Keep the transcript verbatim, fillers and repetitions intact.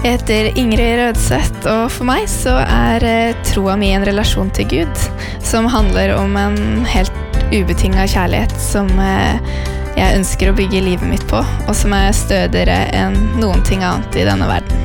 Jeg heter Ingrid Rødseth, og for meg så er eh, troa mi en relasjon til Gud, som handler om en helt ubetinget kjærlighet som eh, jeg ønsker å bygge livet mitt på, og som er stødigere enn noen ting annet i denne verden.